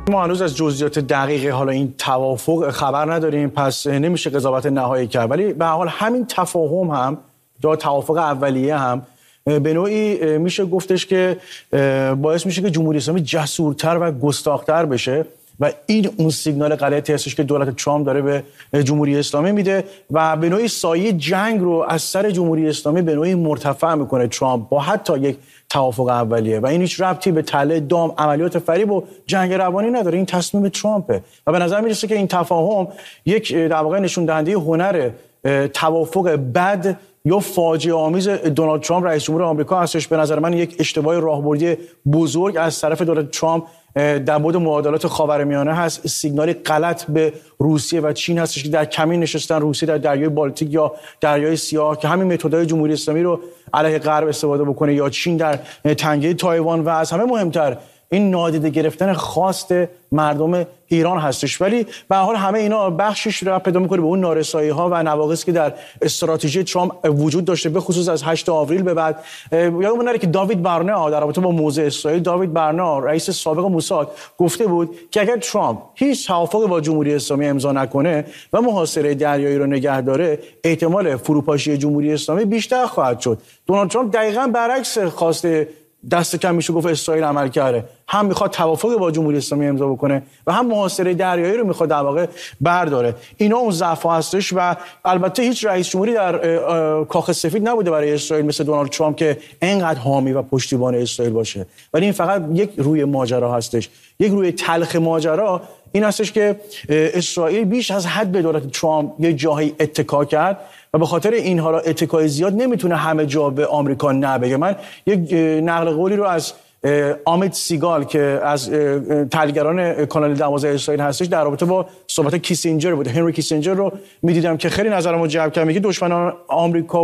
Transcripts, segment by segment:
ما هنوز از جزئیات دقیق حالا این توافق خبر نداریم، پس نمیشه قضاوت نهایی کرد، ولی به هر حال همین تفاهم هم یا توافق اولیه هم به نوعی میشه گفتش که باعث میشه که جمهوری اسلامی جسورتر و گستاخ‌تر بشه و این اون سیگنال غلطی هستش که دولت ترامپ داره به جمهوری اسلامی میده و به نوعی سایه جنگ رو از سر جمهوری اسلامی به نوعی مرتفع میکنه ترامپ با حتی یک توافق اولیه و این هیچ ربطی به تله دام عملیات فریب و جنگ روانی نداره. این تصمیم ترامپه و به نظر میرسه که این تفاهم یک در واقع نشون دهنده هنر توافق بد یا فاجعه آمیز دونالد ترامپ رئیس جمهور آمریکا هستش. به نظر من یک اشتباه راهبردی بزرگ از طرف دولت ترامپ در مورد معادلات خاورمیانه هست. سیگنال غلط به روسیه و چین هستش که در کمین نشستن روسیه در دریای بالتیک یا دریای سیاه که همین متدهای جمهوری اسلامی رو علیه غرب استفاده بکنه، یا چین در تنگه تایوان و از همه مهمتر این نادیده گرفتن خواست مردم ایران هستش. ولی به هر حال همه اینا بخشش رو پیدا می‌کنه به اون نارسایی‌ها و نواقصی که در استراتژی ترامپ وجود داشته، به خصوص از 8 آوریل به بعد. یادمون نره که داوید برنا در رابطه با موضوع اسرائیل، داوید برنا رئیس سابق موساد گفته بود که اگر ترامپ هیچ توافقی با جمهوری اسلامی امضا نکنه و محاصره دریایی رو نگه داره، احتمال فروپاشی جمهوری اسلامی بیشتر خواهد شد. دونالد ترامپ دقیقاً برعکس خواست دست کم میشه گفت اسرائیل عمل کرده، هم میخواد توافق با جمهوری اسلامی امضا بکنه و هم محاصره دریایی رو میخواد در واقع برداره. اینا اون ضعف هستش و البته هیچ رئیس جمهوری در کاخ سفید نبوده برای اسرائیل مثل دونالد ترامپ که اینقدر حامی و پشتیبان اسرائیل باشه. ولی این فقط یک روی ماجرا هستش. یک روی تلخ ماجرا این هستش که اسرائیل بیش از حد به دولت ترامپ یه جایی اتکا کرد و به خاطر این حالا اتکای زیاد نمیتونه همه جا به آمریکا نبگه. من یک نقل قولی رو از آمیت سیگال که از تحلیلگران کانال 12 اسرائیل هستش در رابطه با صحبت کیسینجر بود، هنری کیسینجر رو میدیدم که خیلی نظرمو جلب کرد. میگه دشمن آمریکا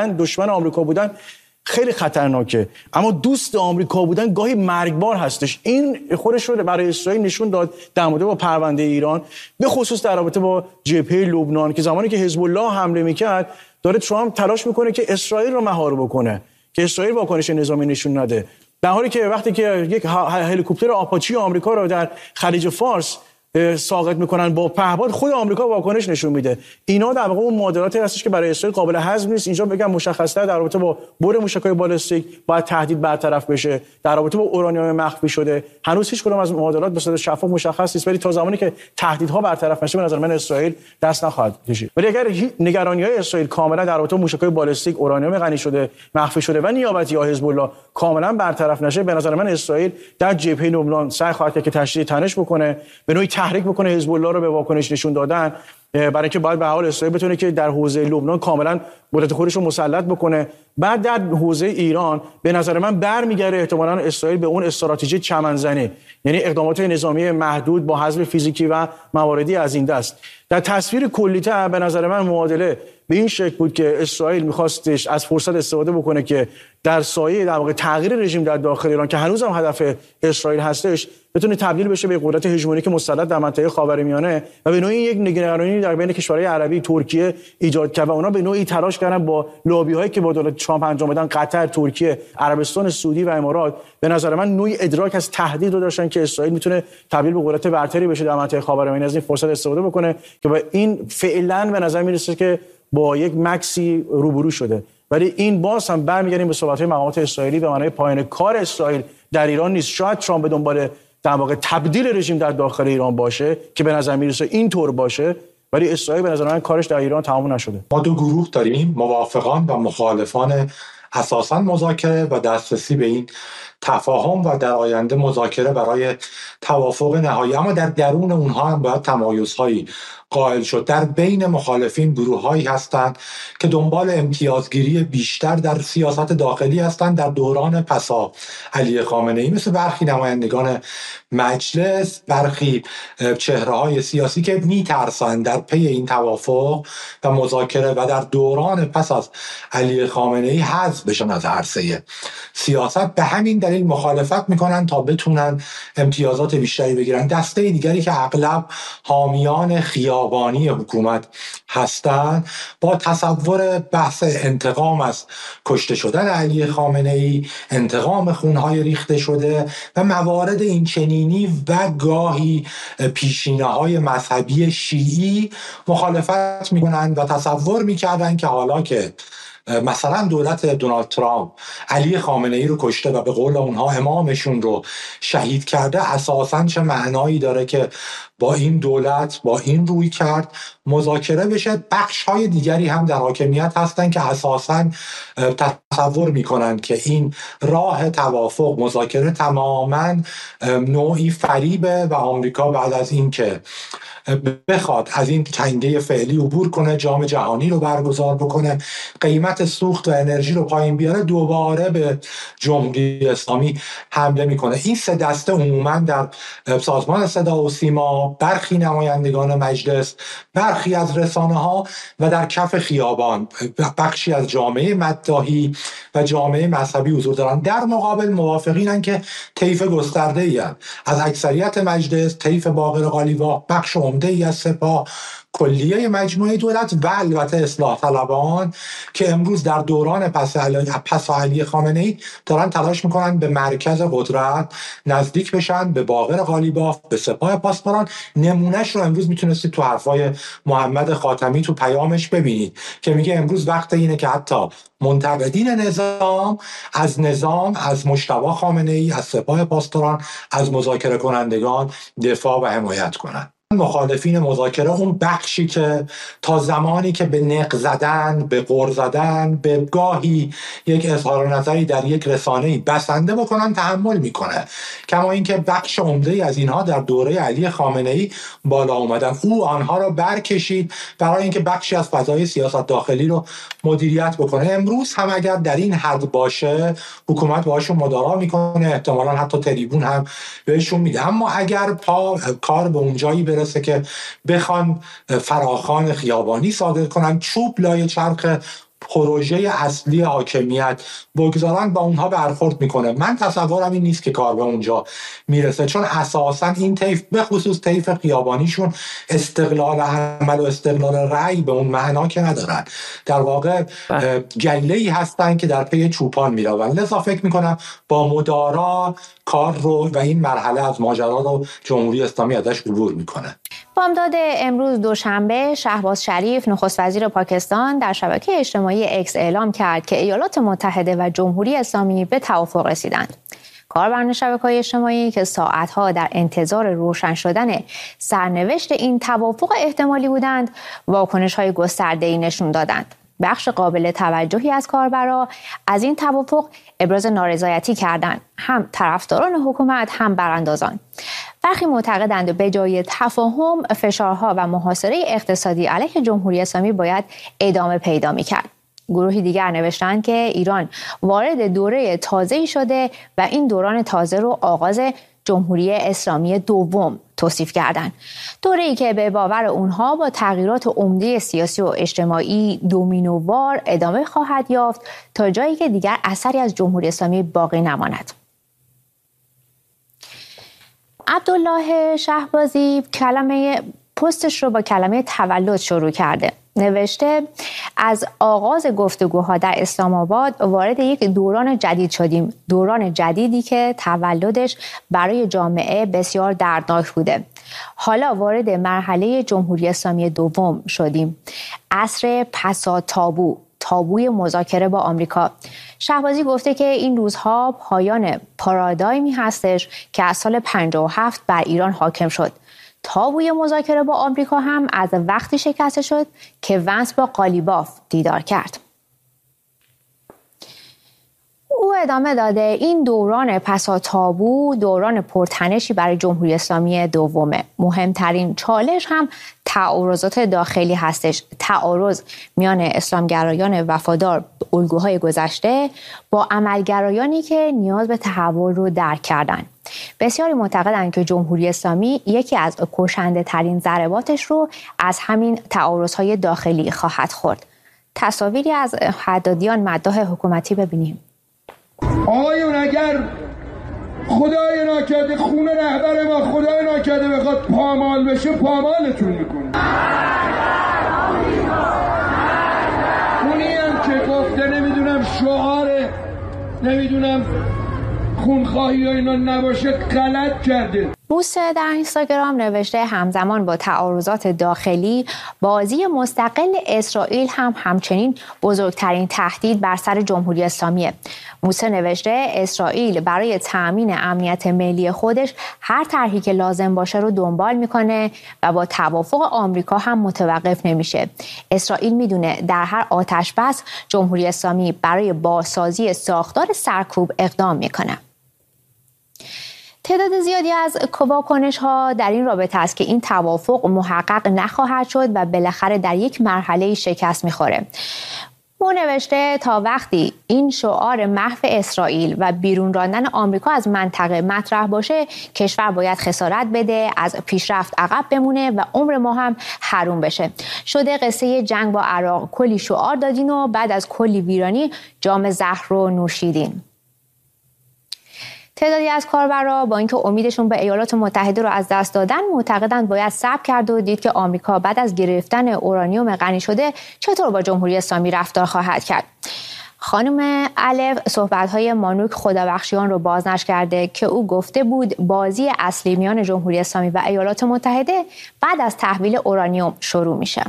بودن خیلی خطرناکه، اما دوست آمریکا بودن گاهی مرگبار هستش. این خودش رو برای اسرائیل نشون داد در مورد با پرونده ایران، به خصوص در رابطه با جبهه لبنان که زمانی که حزب الله حمله میکرد داره ترامپ تلاش میکنه که اسرائیل رو مهار بکنه، که اسرائیل واکنش نظامی نشون نده، در حالی که وقتی که یک هلیکوپتر آپاچی آمریکا رو در خلیج فارس ساقط میکنن با پهپاد، خود آمریکا واکنش نشون میده. اینا در واقع اون معادلاتی هستش که برای اسرائیل قابل هضم نیست. اینجا بگم مشخص‌تر در رابطه با بر موشک‌های بالستیک باید تهدید برطرف بشه، در رابطه با اورانیوم مخفی شده هنوز هیچ کدوم از معادلات به صورت شفاف مشخص نیست، ولی تا زمانی که تهدیدها برطرف نشه به نظر من اسرائیل دست نخواهد کشید. ولی اگر نگرانی‌های اسرائیل کاملا در رابطه با موشک‌های بالستیک، اورانیوم غنی شده، مخفی شده و نیابتی یا حزب الله کاملا برطرف نشه، به نظر من اسرائیل در جبهه لبنان سعی خواهد کرد که تشدید تنش بکنه، به نوعی تحریک بکنه حزب الله رو به واکنش نشون دادن، برای اینکه باید به حال اسرائیل بتونه که در حوزه لبنان کاملا قدرت خودش رو مسلط بکنه. بعد در حوزه ایران به نظر من برمیگره احتمالاً اسرائیل به اون استراتژی چمنزنی، یعنی اقدامات نظامی محدود با حذف فیزیکی و مواردی از این دست. در تصویر کلی‌تر به نظر من معادله به این شکل بود که اسرائیل می‌خواستش از فرصت استفاده بکنه که در سایه در واقع تغییر رژیم در داخل ایران که هنوز هم هدف اسرائیل هستش بتونه تبدیل بشه به قدرت هژمونیک مسلط در منطقه خاورمیانه و به نوعی یک نگرانی در بین کشورهای عربی، ترکیه ایجاد کرد و اونا به نوعی تلاش کردن با لابی‌هایی که با دولت ترامپ انجام دادن، قطر، ترکیه، عربستان سعودی و امارات، به نظر من نوعی ادراک از تهدید رو داشتن که اسرائیل میتونه تبدیل به قدرت برتری بشه در منطقه خاورمیانه، از این فرصت استفاده بکنه که با این فعلا به نظر میرسه که با یک مکسی روبرو شده. ولی این باز هم برمیگردیم به صحبت‌های مقامات اسرائیلی به معنای پایان کار اسرائیل در ایران نیست. شاید ترامپ به دنبال در واقع تبدیل رژیم در داخل ایران باشه که به نظر میرسه اینطور باشه، ولی اسرائیل به نظر من کارش در ایران تمام نشده. ما دو گروه داریم، موافقان و مخالفان اساساً مذاکره و دسترسی به این تفاهم و در آینده مذاکره برای توافق نهایی، اما در درون اونها هم باید تمایزهایی قائل شد. در بین مخالفین گروه‌هایی هستند که دنبال امتیازگیری بیشتر در سیاست داخلی هستند در دوران پسا علی خامنه‌ای، مثل برخی نمایندگان مجلس، برخی چهره‌های سیاسی که می‌ترسند در پی این توافق و مذاکره و در دوران پس از علی خامنه‌ای حذف حذف بشن از عرصه سیاست. به همین دلیل مخالفت میکنن تا بتونن امتیازات بیشتری بگیرن. دسته دیگری که اغلب حامیان خیابانی حکومت هستند با تصور بحث انتقام از کشته شدن علی خامنه‌ای، انتقام خونهای ریخته شده و موارد این چنینی و گاهی پیشینه‌های مذهبی شیعی مخالفت میکنن و تصور میکردن که حالا که مثلا دولت دونالد ترامپ علی خامنه‌ای رو کشته و به قول اونها امامشون رو شهید کرده، اساساً چه معنایی داره که با این دولت با این روی کرد مذاکره بشه. بخش‌های دیگری هم در حاکمیت هستن که اساساً تصور میکنن که این راه توافق مذاکره تماماً نوعی فریبه و آمریکا بعد از این که بخواد از این تنگه فعلی عبور کنه، جام جهانی رو برگزار بکنه، قیمت سوخت و انرژی رو پایین بیاره، دوباره به جمهوری اسلامی حمله میکنه. این سه دسته عموما در سازمان صدا و سیما، برخی نمایندگان مجلس، برخی از رسانه ها و در کف خیابان بخشی از جامعه مداحی و جامعه مذهبی حضور دارن. در مقابل موافقینن که طیف گسترده‌ای از اکثریت مجلس، طیف باقر قالیباف، بخش عمده‌ای از سپاه، کلیه مجموعه دولت و البته اصلاح طلبان که امروز در دوران پس علی خامنه‌ای دارن تلاش میکنن به مرکز قدرت نزدیک بشن، به باقر قالیباف، به سپاه پاسداران. نمونهش رو امروز میتونستید تو حرفای محمد خاتمی تو پیامش ببینید که میگه امروز وقت اینه که حتی منتقدین نظام از مجتبی خامنه‌ای، از سپاه پاسداران، از مذاکره کنندگان دفاع و حمایت کنند. مخالفین مذاکره اون بخشی که تا زمانی که به نق زدن، به غر زدن، به گاهی یک اظهار نظری در یک رسانه‌ای بسنده بکنن تحمل میکنه. کما اینکه بخش عمده‌ای از اینها در دوره علی خامنه‌ای بالا اومدن. او آنها را برکشید برای اینکه بخشی از فضای سیاست داخلی رو مدیریت بکنه. امروز هم اگر در این حد باشه حکومت باهاشون مدارا میکنه، احتمالاً حتی تریبون هم بهشون میده. اما اگر کار به اون جایی برسه که بخوان فراخوان خیابانی صادر کنن، چوب لای چرخ پروژه اصلی حاکمیت بگذارن، با اونها برخورد میکنه. من تصورم این نیست که کار به اونجا میرسه، چون اساسا این طیف به خصوص طیف خیابانیشون استقلال عمل و استقلال رأی به اون معنا که ندارن. در واقع گله‌ای هستن که در پی چوپان میرون. لذا فکر میکنم با مدارا کار رو و این مرحله از ماجرا رو جمهوری اسلامی ازش عبور میکنه. بامداد امروز دوشنبه شهباز شریف نخست وزیر پاکستان در شبکه اجتماعی اکس اعلام کرد که ایالات متحده و جمهوری اسلامی به توافق رسیدند. کاربران شبکه‌های اجتماعی که ساعتها در انتظار روشن شدن سرنوشت این توافق احتمالی بودند، واکنش‌های گسترده‌ای نشون دادند. بخش قابل توجهی از کاربران از این توافق ابراز نارضایتی کردند، هم طرفداران حکومت هم براندازان. برخی معتقدند به جای تفاهم، فشارها و محاصره اقتصادی علیه جمهوری اسلامی باید ادامه پیدا می‌کرد. گروهی دیگر نوشتند که ایران وارد دوره تازه‌ای شده و این دوران تازه رو آغاز جمهوری اسلامی دوم توصیف کردند. دوره‌ای که به باور اونها با تغییرات عمده سیاسی و اجتماعی دومینووار ادامه خواهد یافت تا جایی که دیگر اثری از جمهوری اسلامی باقی نماند. عبدالله شهبازی پستش رو با کلمه تولد شروع کرده. نوشته از آغاز گفتگوها در اسلام آباد وارد یک دوران جدید شدیم، دوران جدیدی که تولدش برای جامعه بسیار دردناک بوده. حالا وارد مرحله جمهوری اسلامی دوم شدیم، عصر پسا تابوی مذاکره با آمریکا. شهبازی گفته که این روزها پایان پارادایمی هستش که از سال 57 بر ایران حاکم شد. تابوی مذاکره با آمریکا هم از وقتی شکسته شد که ونس با قالیباف دیدار کرد. او ادامه داده این دوران پسا تابو دوران پرتنشی برای جمهوری اسلامی دومه. مهمترین چالش هم تعارضات داخلی هستش. تعارض میان اسلامگرایان وفادار الگوهای گذشته با عملگرایانی که نیاز به تحول رو درک کردن. بسیاری معتقدند که جمهوری اسلامی یکی از کشنده ترین ضرباتش رو از همین تعارضهای داخلی خواهد خورد. تصاویری از حدادیان مداح حکومتی ببینیم. آقایون اگر خدای ناکرده خون رهبر ما خدای ناکرده بخواد پامال بشه پامالتون میکنه. اونی هم که گفته نمیدونم شعار نمیدونم خونخواهی و اینا نباشه غلط کرده. موسه در اینستاگرام نوشته همزمان با تعارضات داخلی، بازی مستقل اسرائیل هم همچنین بزرگترین تهدید بر سر جمهوری اسلامیه. موسه نوشته اسرائیل برای تأمین امنیت ملی خودش هر طرحی که لازم باشه رو دنبال میکنه و با توافق آمریکا هم متوقف نمیشه. اسرائیل میدونه در هر آتش بس جمهوری اسلامی برای بازسازی ساختار سرکوب اقدام میکنه. تعداد زیادی از واکنش‌ها در این رابطه است که این توافق محقق نخواهد شد و بالاخره در یک مرحله شکست می‌خوره. او نوشته تا وقتی این شعار محو اسرائیل و بیرون راندن آمریکا از منطقه مطرح باشه، کشور باید خسارت بده، از پیشرفت عقب بمونه و عمر ما هم حروم بشه. شده قصه جنگ با عراق، کلی شعار دادین و بعد از کلی ویرانی جام زهر رو نوشیدین. تعدادی از کاربرا با اینکه امیدشون به ایالات متحده رو از دست دادن، معتقدند باید صبر کرد و دید که آمریکا بعد از گرفتن اورانیوم غنی شده چطور با جمهوری اسلامی رفتار خواهد کرد. خانم الف صحبت‌های مانوک خدابخشیان رو بازنشر کرده که او گفته بود بازی اصلی میان جمهوری اسلامی و ایالات متحده بعد از تحویل اورانیوم شروع میشه.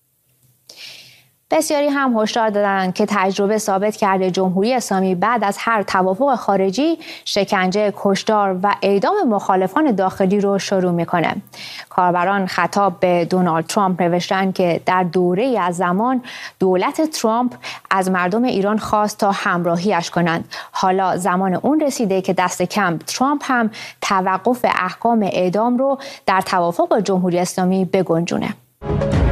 بسیاری هم هشدار دادند که تجربه ثابت کرده جمهوری اسلامی بعد از هر توافق خارجی شکنجه، کشتار و اعدام مخالفان داخلی رو شروع میکنه. کاربران خطاب به دونالد ترامپ نوشتند که در دوره‌ای از زمان دولت ترامپ از مردم ایران خواست تا همراهیش کنند. حالا زمان اون رسیده که دست کم ترامپ هم توقف احکام اعدام رو در توافق با جمهوری اسلامی بگنجونه.